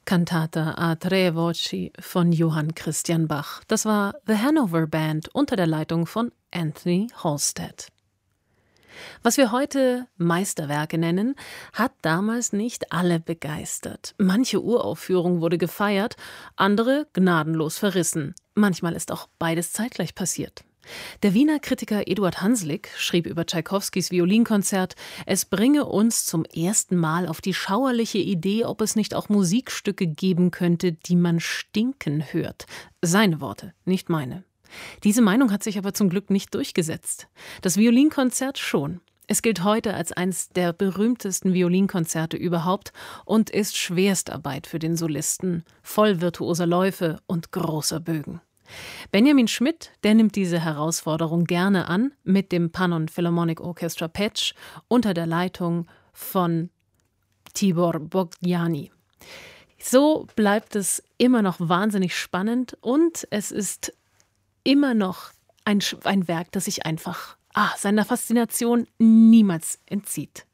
Cantata a tre voci von Johann Christian Bach. Das war The Hanover Band unter der Leitung von Anthony Halstead. Was wir heute Meisterwerke nennen, hat damals nicht alle begeistert. Manche Uraufführung wurde gefeiert, andere gnadenlos verrissen. Manchmal ist auch beides zeitgleich passiert. Der Wiener Kritiker Eduard Hanslick schrieb über Tschaikowskis Violinkonzert, es bringe uns zum ersten Mal auf die schauerliche Idee, ob es nicht auch Musikstücke geben könnte, die man stinken hört. Seine Worte, nicht meine. Diese Meinung hat sich aber zum Glück nicht durchgesetzt. Das Violinkonzert schon. Es gilt heute als eines der berühmtesten Violinkonzerte überhaupt und ist Schwerstarbeit für den Solisten, voll virtuoser Läufe und großer Bögen. Benjamin Schmidt, der nimmt diese Herausforderung gerne an mit dem Pannon Philharmonic Orchestra Pécs unter der Leitung von Tibor Bogdiani. So bleibt es immer noch wahnsinnig spannend und es ist immer noch ein Werk, das sich einfach seiner Faszination niemals entzieht.